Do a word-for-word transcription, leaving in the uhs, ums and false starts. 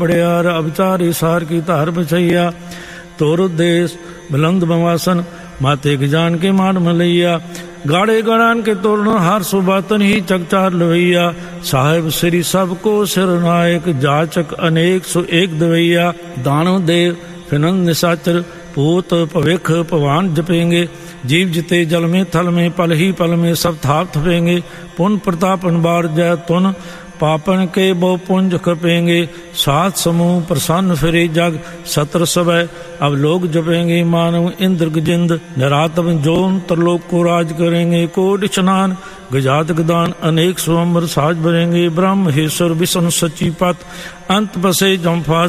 पड़ियार अवचारी सार की धार बचैया, तोर उद्देश बुलंद बवासन माते गजान के मान मलैया, गाड़े गड़ान के तोरण हार सुबातन ही चकचार लवैया, साहेब श्री सबको सिरनायक जाचक अनेक सो एक दवैया, दानव देव फिनंद निशाचर पूत भविख पवान जपेंगे, जीव जिते जल में थल में पल ही पल में सब थाप थपेंगे, पुन प्रतापन बार जय तुन पापन के बहु पुंज खपेंगे, सात समूह प्रसन्न फिरे जग सत्र सवै अब लोग जपेंगे, मानव इंद्र गजिंद निरातम जोन तरलोक को राज करेंगे, कोटि स्नान गजात गदान अनेक स्वंबर साज भरेंगे, ब्रह्म हेश्वर विष्णु सची पत अंत बसे जम्फा